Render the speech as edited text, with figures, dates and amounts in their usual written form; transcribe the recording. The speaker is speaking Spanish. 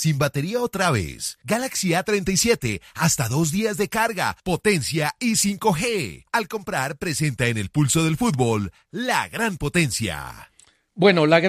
sin batería otra vez. Galaxy A37, hasta 2 días de carga, potencia y 5G. Al comprar, presenta en el pulso del fútbol la gran potencia. Bueno, la gran